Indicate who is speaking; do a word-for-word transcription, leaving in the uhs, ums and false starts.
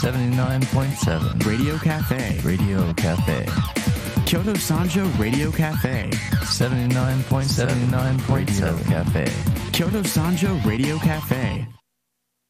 Speaker 1: セブンティナインポイントセブン
Speaker 2: Radio Cafe
Speaker 1: Radio Cafe
Speaker 2: Kyoto Sanjo Radio Cafe
Speaker 1: セブンティナインポイントセブン
Speaker 2: セブンティナインポイントセブン
Speaker 1: Radio Cafe
Speaker 2: Kyoto Sanjo Radio Cafe